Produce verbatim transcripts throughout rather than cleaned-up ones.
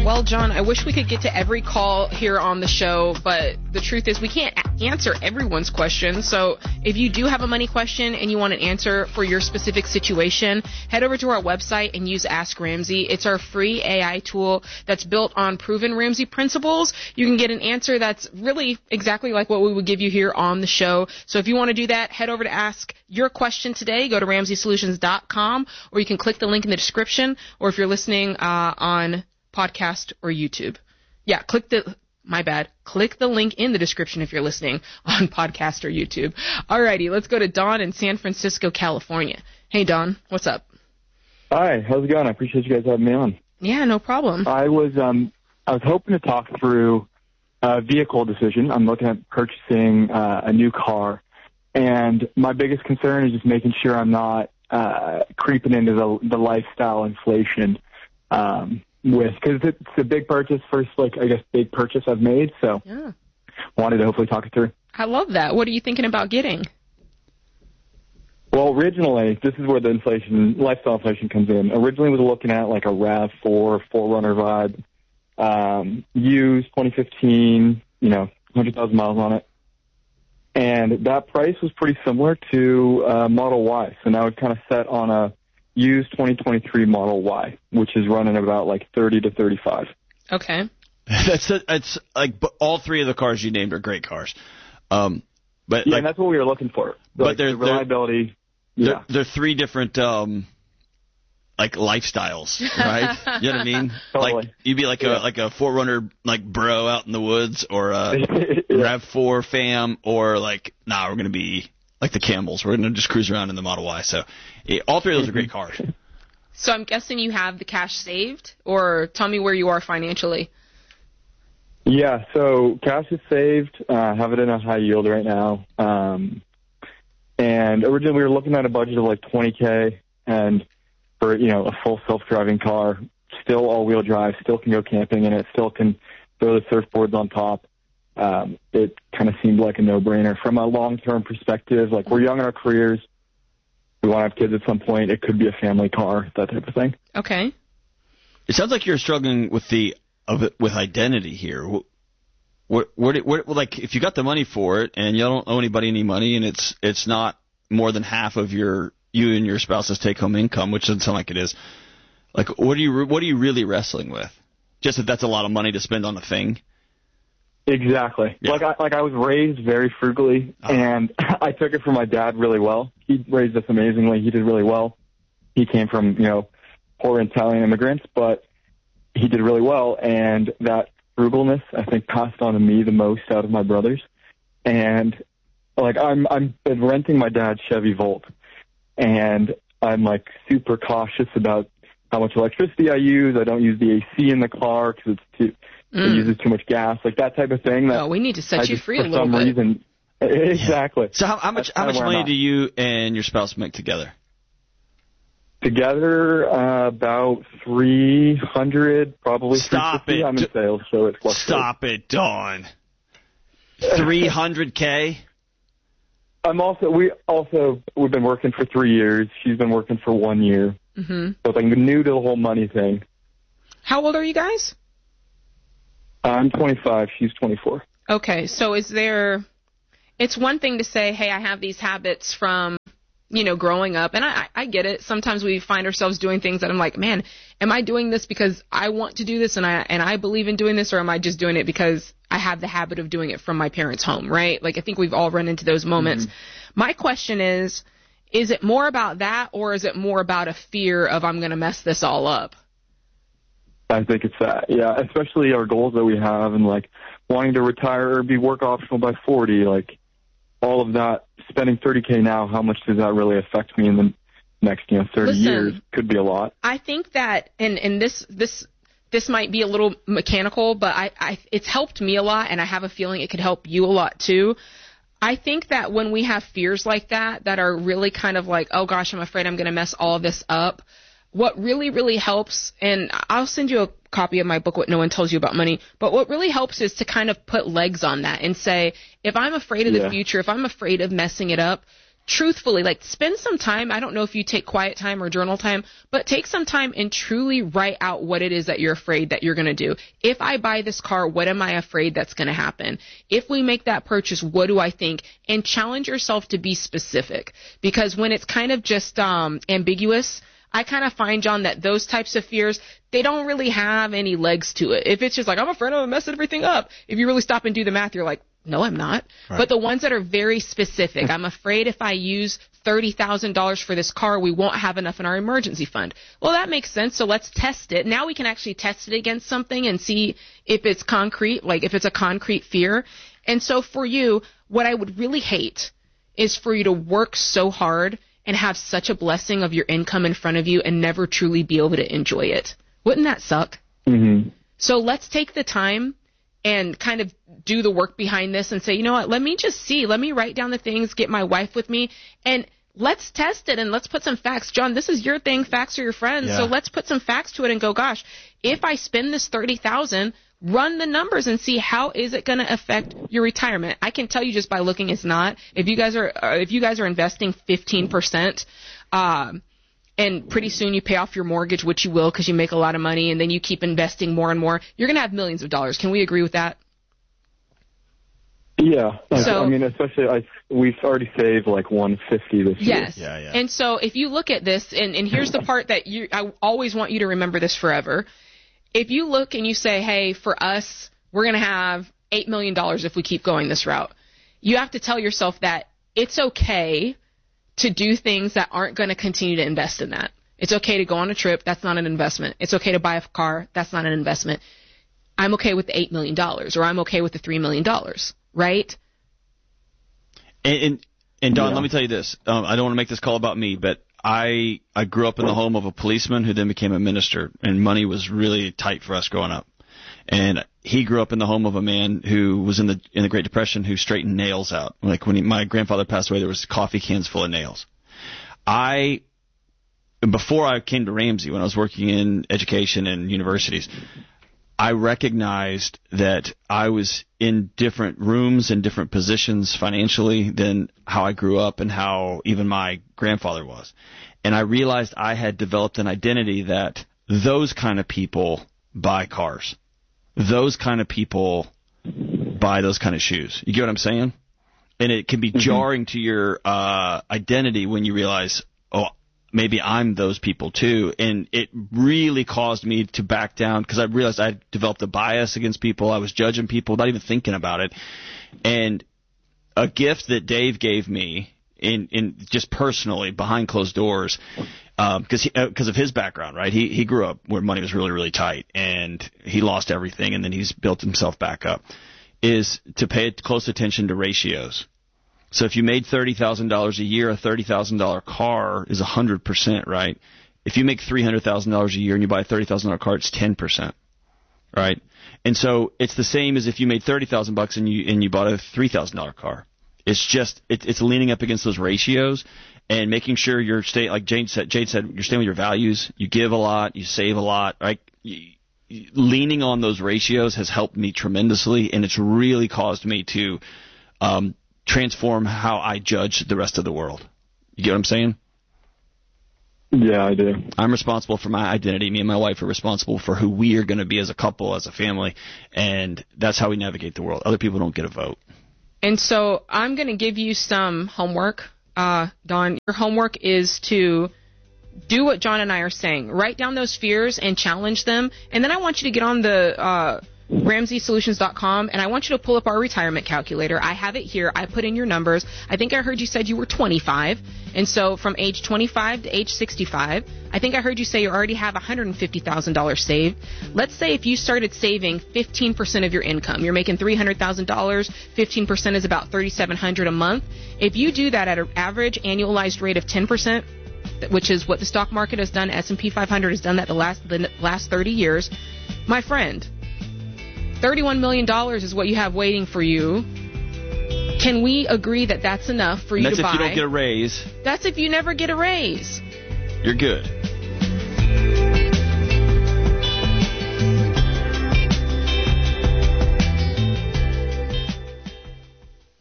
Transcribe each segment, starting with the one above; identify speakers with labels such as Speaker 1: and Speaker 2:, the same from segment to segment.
Speaker 1: Well, John, I wish we could get to every call here on the show, but the truth is we can't a- answer everyone's question. So if you do have a money question and you want an answer for your specific situation, head over to our website and use Ask Ramsey. It's our free A I tool that's built on proven Ramsey principles. You can get an answer that's really exactly like what we would give you here on the show. So if you want to do that, head over to Ask Your Question today. Go to ramsey solutions dot com, or you can click the link in the description, or if you're listening uh, on podcast or YouTube. Yeah, click the, my bad, click the link in the description if you're listening on podcast or YouTube. Alrighty, let's go to Don in San Francisco, California. Hey, Don, what's up?
Speaker 2: Hi, how's it going? I appreciate you guys having me on.
Speaker 1: Yeah, no problem.
Speaker 2: I was, um, I was hoping to talk through a vehicle decision. I'm looking at purchasing uh, a new car, and my biggest concern is just making sure I'm not uh, creeping into the, the lifestyle inflation. Um, with, because it's a big purchase, first, like, I guess, big purchase I've made, so
Speaker 1: yeah.
Speaker 2: Wanted to hopefully talk it through.
Speaker 1: I love that. What are you thinking about getting?
Speaker 2: Well, originally, this is where the inflation, lifestyle inflation comes in. Originally was looking at, like, a RAV four, four runner vibe, um, used, twenty fifteen, you know, one hundred thousand miles on it. And that price was pretty similar to uh, Model Y, so now it's kind of set on a used twenty twenty-three Model Y, which is running about like thirty to thirty-five.
Speaker 1: Okay.
Speaker 3: That's a, it's like all three of the cars you named are great cars. Um, but
Speaker 2: yeah,
Speaker 3: like,
Speaker 2: and that's what we were looking for.
Speaker 3: But
Speaker 2: like,
Speaker 3: they're,
Speaker 2: the reliability.
Speaker 3: They're,
Speaker 2: yeah,
Speaker 3: they're, they're three different um, like lifestyles, right? You know what I mean?
Speaker 2: Totally.
Speaker 3: Like you'd be like
Speaker 2: yeah.
Speaker 3: a like a four runner like bro out in the woods, or a
Speaker 2: yeah.
Speaker 3: RAV four fam, or like nah, we're gonna be like the Camels. We're going to just cruise around in the Model Y. So yeah, all three of those are great cars.
Speaker 1: So I'm guessing you have the cash saved, or tell me where you are financially.
Speaker 2: Yeah, so cash is saved. Uh, have it in a high yield right now. Um, and originally we were looking at a budget of like twenty K, and for, you know, a full self-driving car, still all-wheel drive, still can go camping in it, still can throw the surfboards on top. Um, it kind of seemed like a no-brainer. From a long-term perspective, like we're young in our careers, we want to have kids at some point, it could be a family car, that type of thing.
Speaker 1: Okay.
Speaker 3: It sounds like you're struggling with the of it, with identity here. What, what, what, like if you got the money for it and you don't owe anybody any money, and it's it's not more than half of your you and your spouse's take-home income, which doesn't sound like it is. Like, what are you what are you really wrestling with? Just that that's a lot of money to spend on a thing.
Speaker 2: Exactly.
Speaker 3: Yeah.
Speaker 2: Like I like I was raised very frugally, uh-huh. and I took it from my dad really well. He raised us amazingly. He did really well. He came from, you know, poor Italian immigrants, but he did really well, and that frugalness, I think, passed on to me the most out of my brothers. And like I'm I'm been renting my dad's Chevy Volt, and I'm like super cautious about how much electricity I use. I don't use the A C in the car because it's too mm. it uses too much gas, like that type of thing. That
Speaker 1: oh, we need to set
Speaker 2: I
Speaker 1: you
Speaker 2: just,
Speaker 1: free a little
Speaker 2: bit. For some reason, exactly.
Speaker 3: So how, how much
Speaker 2: That's
Speaker 3: how much money
Speaker 2: I'm
Speaker 3: do you and your spouse make together?
Speaker 2: Together, uh, about three hundred, probably.
Speaker 3: Stop it!
Speaker 2: I'm in sales, so it's fluctuates.
Speaker 3: Stop it, Dawn. Three hundred k.
Speaker 2: I'm also we also we've been working for three years. She's been working for one year.
Speaker 1: Mm-hmm.
Speaker 2: So it's like new to the whole money thing.
Speaker 1: How old are you guys?
Speaker 2: I'm twenty-five. She's twenty-four.
Speaker 1: Okay, so is there? It's one thing to say, "Hey, I have these habits from, you know, growing up," and I, I get it. Sometimes we find ourselves doing things that I'm like, "Man, am I doing this because I want to do this and I and I believe in doing this, or am I just doing it because I have the habit of doing it from my parents' home?" Right? Like I think we've all run into those moments. Mm-hmm. My question is, is it more about that, or is it more about a fear of I'm going to mess this all up?
Speaker 2: I think it's that, yeah, especially our goals that we have and, like, wanting to retire or be work optional by forty, like, all of that, spending thirty K now, how much does that really affect me in the next, you know, thirty
Speaker 1: Listen,
Speaker 2: years? Could be a lot.
Speaker 1: I think that, and, and this, this, this might be a little mechanical, but I, I, it's helped me a lot, and I have a feeling it could help you a lot, too. I think that when we have fears like that, that are really kind of like, oh, gosh, I'm afraid I'm going to mess all of this up, what really, really helps, and I'll send you a copy of my book, What No One Tells You About Money, but what really helps is to kind of put legs on that and say, if I'm afraid of the
Speaker 2: yeah.
Speaker 1: future, if I'm afraid of messing it up, truthfully, like, spend some time. I don't know if you take quiet time or journal time, but take some time and truly write out what it is that you're afraid that you're going to do. If I buy this car, what am I afraid that's going to happen? If we make that purchase, what do I think? And challenge yourself to be specific, because when it's kind of just um, ambiguous, I kind of find, John, that those types of fears, they don't really have any legs to it. If it's just like, I'm afraid I'm going to mess everything up, if you really stop and do the math, you're like, no, I'm not. Right. But the ones that are very specific, I'm afraid if I use thirty thousand dollars for this car, we won't have enough in our emergency fund. Well, that makes sense, so let's test it. Now we can actually test it against something and see if it's concrete, like if it's a concrete fear. And so for you, what I would really hate is for you to work so hard and have such a blessing of your income in front of you and never truly be able to enjoy it. Wouldn't that suck?
Speaker 2: Mm-hmm.
Speaker 1: So let's take the time and kind of do the work behind this and say, you know what, let me just see. Let me write down the things, get my wife with me, and let's test it and let's put some facts. John, this is your thing. Facts are your friends. Yeah. So let's put some facts to it and go, gosh, if I spend this thirty thousand dollars, run the numbers and see how is it going to affect your retirement. I can tell you just by looking, it's not. If you guys are uh, if you guys are investing fifteen percent, um, and pretty soon you pay off your mortgage, which you will because you make a lot of money, and then you keep investing more and more, you're going to have millions of dollars. Can we agree with that?
Speaker 2: Yeah.
Speaker 1: So,
Speaker 2: I mean, especially I, we've already saved like one hundred fifty this year.
Speaker 1: Yes. Yeah, yeah. And so if you look at this, and, and here's the part that you, I always want you to remember this forever. If you look and you say, hey, for us, we're going to have eight million dollars if we keep going this route, you have to tell yourself that it's okay to do things that aren't going to continue to invest in that. It's okay to go on a trip. That's not an investment. It's okay to buy a car. That's not an investment. I'm okay with the eight million dollars, or I'm okay with the three million dollars, right?
Speaker 3: And, and, and Don,
Speaker 2: yeah.
Speaker 3: let me tell you this. Um, I don't want to make this call about me, but I I grew up in the home of a policeman who then became a minister, and money was really tight for us growing up. And he grew up in the home of a man who was in the in the Great Depression who straightened nails out. Like when he, my grandfather passed away, there was coffee cans full of nails. I before I came to Ramsey, when I was working in education and universities, I recognized that I was in different rooms and different positions financially than how I grew up and how even my grandfather was. And I realized I had developed an identity that those kind of people buy cars. Those kind of people buy those kind of shoes. You get what I'm saying? And it can be mm-hmm. jarring to your uh, identity when you realize, oh, maybe I'm those people too. And it really caused me to back down because I realized I developed a bias against people. I was judging people, not even thinking about it. And a gift that Dave gave me in, in just personally behind closed doors, because um, because uh, of his background, right? He he grew up where money was really, really tight, and he lost everything, and then he's built himself back up, is to pay close attention to ratios. So if you made thirty thousand dollars a year, a thirty thousand dollars car is one hundred percent, right? If you make three hundred thousand dollars a year and you buy a thirty thousand dollars car, it's ten percent, right? And so it's the same as if you made thirty thousand dollars and you and you bought a three thousand dollars car. It's just it, it's leaning up against those ratios and making sure you're staying, like Jade said, Jade said, you're staying with your values. You give a lot, you save a lot, right? You, leaning on those ratios has helped me tremendously, and it's really caused me to um, transform how I judge the rest of the world. You get what I'm saying?
Speaker 2: Yeah, I do.
Speaker 3: I'm responsible for my identity. Me and my wife are responsible for who we are going to be as a couple, as a family, and that's how we navigate the world. Other people don't get a vote.
Speaker 1: And so I'm going to give you some homework. Uh, Don, your homework is to do what John and I are saying. Write down those fears and challenge them. And then I want you to get on the uh, Ramsey Solutions dot com, and I want you to pull up our retirement calculator. I have it here. I put in your numbers. I think I heard you said you were twenty-five. And so from age twenty-five to age sixty-five, I think I heard you say you already have one hundred fifty thousand dollars saved. Let's say if you started saving fifteen percent of your income, you're making three hundred thousand dollars, fifteen percent is about three thousand seven hundred dollars a month. If you do that at an average annualized rate of ten percent, which is what the stock market has done, S and P five hundred has done that the last the last thirty years, my friend, thirty-one million dollars is what you have waiting for you. Can we agree that that's enough for you
Speaker 3: that's
Speaker 1: to buy?
Speaker 3: That's if you don't get a raise.
Speaker 1: That's if you never get a raise.
Speaker 3: You're good.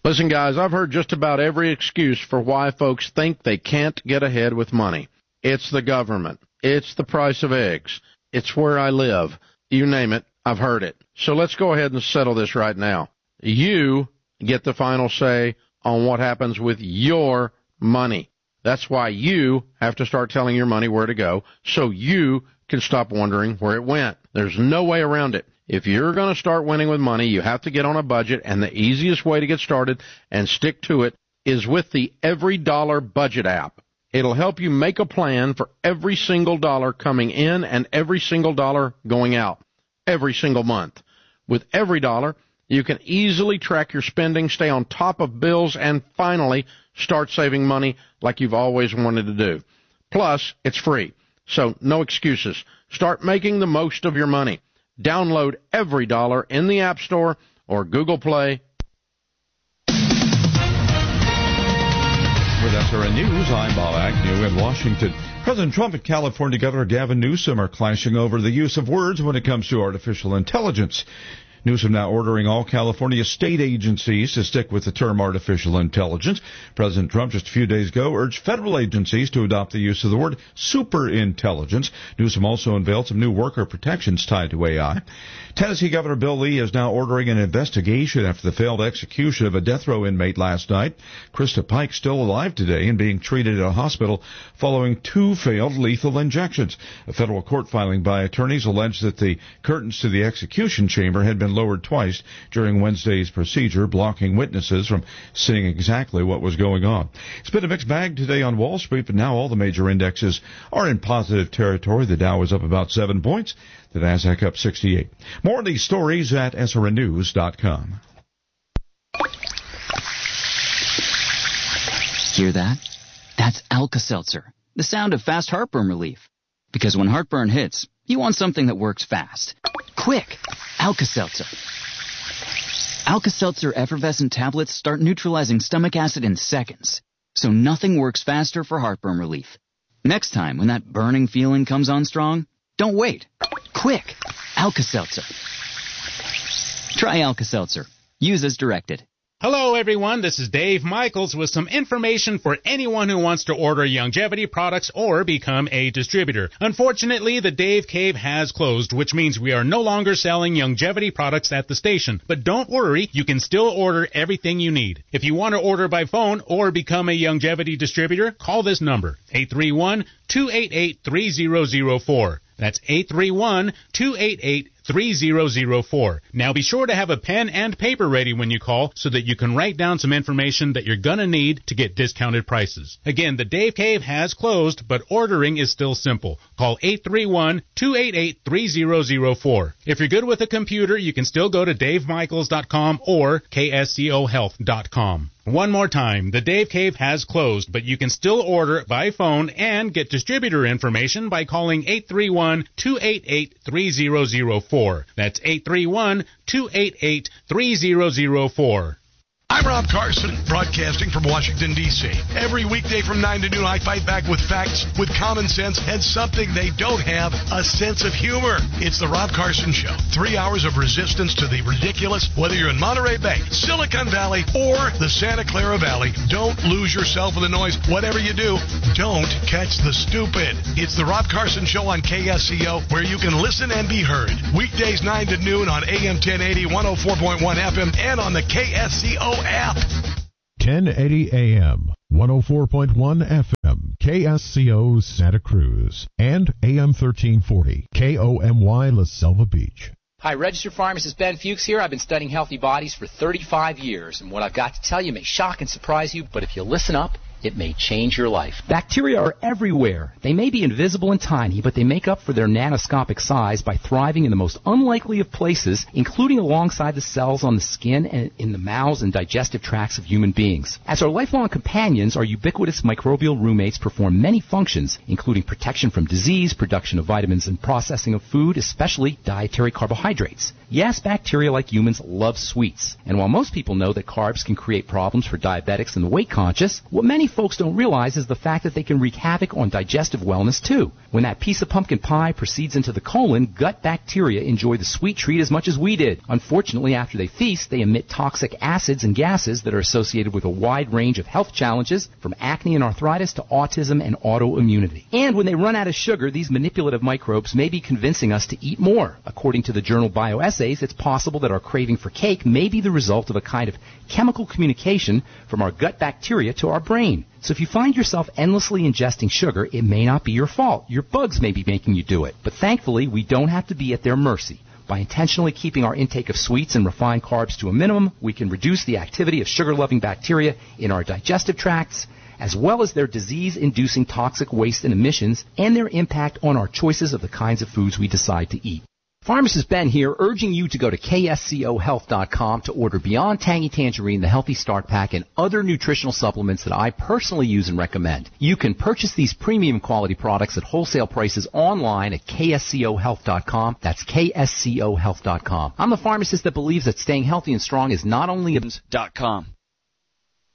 Speaker 4: Listen, guys, I've heard just about every excuse for why folks think they can't get ahead with money. It's the government. It's the price of eggs. It's where I live. You name it, I've heard it. So let's go ahead and settle this right now. You get the final say on what happens with your money. That's why you have to start telling your money where to go so you can stop wondering where it went. There's no way around it. If you're going to start winning with money, you have to get on a budget, and the easiest way to get started and stick to it is with the Every Dollar Budget app. It'll help you make a plan for every single dollar coming in and every single dollar going out every single month. With Every Dollar, you can easily track your spending, stay on top of bills, and finally start saving money like you've always wanted to do. Plus, it's free, so no excuses. Start making the most of your money. Download Every Dollar in the App Store or Google Play.
Speaker 5: With S R N News, I'm Bob Agnew in Washington. President Trump and California Governor Gavin Newsom are clashing over the use of words when it comes to artificial intelligence. Newsom now ordering all California state agencies to stick with the term artificial intelligence. President Trump just a few days ago urged federal agencies to adopt the use of the word superintelligence. Newsom also unveiled some new worker protections tied to A I. Tennessee Governor Bill Lee is now ordering an investigation after the failed execution of a death row inmate last night. Krista Pike still alive today and being treated at a hospital following two failed lethal injections. A federal court filing by attorneys alleged that the curtains to the execution chamber had been lowered twice during Wednesday's procedure, blocking witnesses from seeing exactly what was going on. It's been a mixed bag today on Wall Street, but now all the major indexes are in positive territory. The Dow is up about seven points. The Nasdaq up sixty-eight. More of these stories at S R N news dot com.
Speaker 6: Hear that? That's Alka-Seltzer, the sound of fast heartburn relief. Because when heartburn hits, you want something that works fast. Quick! Alka-Seltzer. Alka-Seltzer effervescent tablets start neutralizing stomach acid in seconds, so nothing works faster for heartburn relief. Next time when that burning feeling comes on strong, don't wait. Quick! Alka-Seltzer. Try Alka-Seltzer. Use as directed.
Speaker 7: Hello, everyone. This is Dave Michaels with some information for anyone who wants to order Youngevity products or become a distributor. Unfortunately, the Dave Cave has closed, which means we are no longer selling Youngevity products at the station. But don't worry, you can still order everything you need. If you want to order by phone or become a Youngevity distributor, call this number, eight three one, two eight eight, three zero zero four. That's eight three one, two eight eight, three zero zero four. Now be sure to have a pen and paper ready when you call so that you can write down some information that you're going to need to get discounted prices. Again, the Dave Cave has closed, but ordering is still simple. Call eight three one, two eight eight, three zero zero four. If you're good with a computer, you can still go to dave michaels dot com or k s c o health dot com. One more time, the Dave Cave has closed, but you can still order by phone and get distributor information by calling eight three one, two eight eight, three zero zero four. That's eight three one, two eight eight, three zero zero four.
Speaker 8: I'm Rob Carson, broadcasting from Washington, D C Every weekday from nine to noon, I fight back with facts, with common sense, and something they don't have, a sense of humor. It's the Rob Carson Show. Three hours of resistance to the ridiculous, whether you're in Monterey Bay, Silicon Valley, or the Santa Clara Valley. Don't lose yourself in the noise. Whatever you do, don't catch the stupid. It's the Rob Carson Show on K S C O, where you can listen and be heard. Weekdays nine to noon on A M ten eighty, one oh four point one F M, and on the K S C O app.
Speaker 9: ten eighty A M, one oh four point one F M, K S C O Santa Cruz, and A M thirteen forty, K O M Y La Selva Beach.
Speaker 10: Hi, registered pharmacist Ben Fuchs here. I've been studying healthy bodies for thirty-five years, and what I've got to tell you may shock and surprise you, but if you listen up, it may change your life. Bacteria are everywhere. They may be invisible and tiny, but they make up for their nanoscopic size by thriving in the most unlikely of places, including alongside the cells on the skin and in the mouths and digestive tracts of human beings. As our lifelong companions, our ubiquitous microbial roommates perform many functions, including protection from disease, production of vitamins, and processing of food, especially dietary carbohydrates. Yes, bacteria like humans love sweets. And while most people know that carbs can create problems for diabetics and the weight conscious, what many folks don't realize is the fact that they can wreak havoc on digestive wellness too. When that piece of pumpkin pie proceeds into the colon, gut bacteria enjoy the sweet treat as much as we did. Unfortunately, after they feast, they emit toxic acids and gases that are associated with a wide range of health challenges, from acne and arthritis to autism and autoimmunity. And when they run out of sugar, these manipulative microbes may be convincing us to eat more. According to the journal Bioessays, it's possible that our craving for cake may be the result of a kind of chemical communication from our gut bacteria to our brain. So if you find yourself endlessly ingesting sugar, it may not be your fault. Your bugs may be making you do it. But thankfully, we don't have to be at their mercy. By intentionally keeping our intake of sweets and refined carbs to a minimum, we can reduce the activity of sugar-loving bacteria in our digestive tracts, as well as their disease-inducing toxic waste and emissions, and their impact on our choices of the kinds of foods we decide to eat. Pharmacist Ben here, urging you to go to K S C O health dot com to order Beyond Tangy Tangerine, the Healthy Start Pack, and other nutritional supplements that I personally use and recommend. You can purchase these premium quality products at wholesale prices online at K S C O health dot com. That's K S C O health dot com. I'm the pharmacist that believes that staying healthy and strong is not only a...
Speaker 3: dot com.